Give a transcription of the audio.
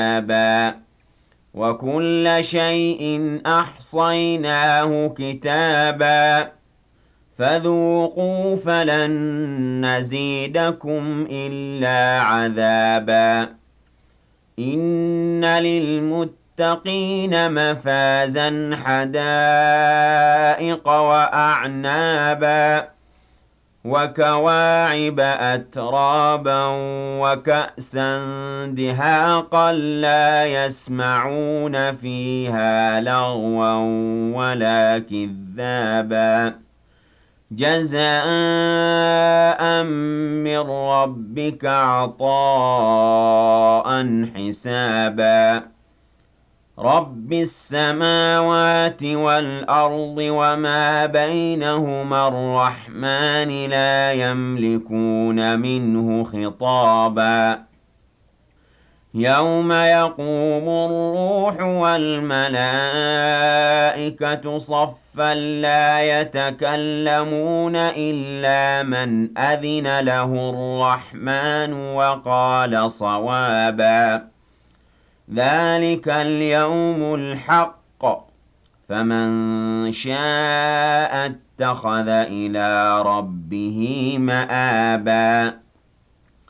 آبًا وكل شيء أحصيناه كتابا فذوقوا فلن نزيدكم إلا عذابا إن للمتقين مفازا حدائق وأعنابا وكواعب أترابا وكأسا دهاقا لا يسمعون فيها لغوا ولا كذابا جزاء من ربك عطاء حسابا رب السماوات والأرض وما بينهما الرحمن لا يملكون منه خطابا يوم يقوم الروح والملائكة صفا لا يتكلمون إلا من أذن له الرحمن وقال صوابا ذلك اليوم الحق فمن شاء اتخذ إلى ربه مآبا